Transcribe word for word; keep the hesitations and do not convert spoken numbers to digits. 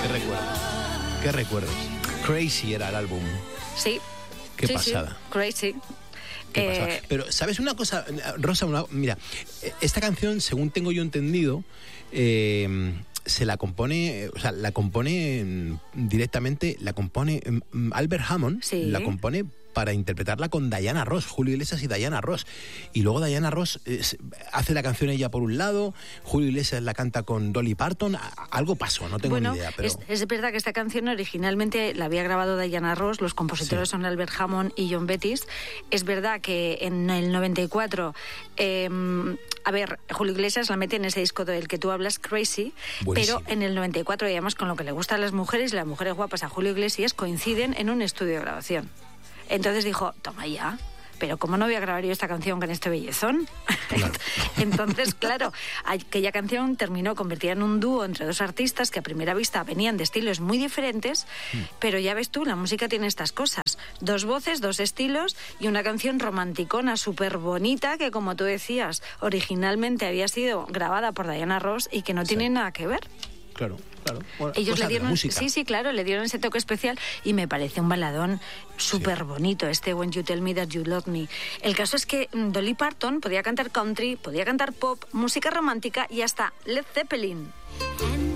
qué recuerdos. Qué recuerdos. Crazy era el álbum. Sí. Qué sí, pasada. Sí. Crazy. ¿Qué eh... pasada? Pero, ¿sabes una cosa, Rosa? Una, mira, esta canción, según tengo yo entendido, eh, se la compone, o sea, la compone directamente, la compone Albert Hammond, sí. la compone para interpretarla con Diana Ross, Julio Iglesias y Diana Ross. Y luego Diana Ross eh, hace la canción ella por un lado, Julio Iglesias la canta con Dolly Parton. Algo pasó, no tengo bueno, ni idea. Pero... es, es verdad que esta canción originalmente la había grabado Diana Ross, los compositores sí. son Albert Hammond y John Bettis. Es verdad que en el noventa y cuatro, eh, a ver, Julio Iglesias la mete en ese disco del que tú hablas, Crazy, buenísimo. Pero en el noventa y cuatro, y además con lo que le gustan a las mujeres, las mujeres guapas a Julio Iglesias coinciden en un estudio de grabación. Entonces dijo, toma ya, pero ¿cómo no voy a grabar yo esta canción con este bellezón? Claro. Entonces, claro, aquella canción terminó convertida en un dúo entre dos artistas que a primera vista venían de estilos muy diferentes, mm. pero ya ves tú, la música tiene estas cosas, dos voces, dos estilos y una canción romanticona súper bonita que, como tú decías, originalmente había sido grabada por Diana Ross y que no sí. tiene nada que ver. Claro, claro. Bueno, ellos le dieron, sí, sí, claro, le dieron ese toque especial y me parece un baladón súper sí. bonito, este When You Tell Me That You Love Me. El caso es que Dolly Parton podía cantar country, podía cantar pop, música romántica y hasta Led Zeppelin.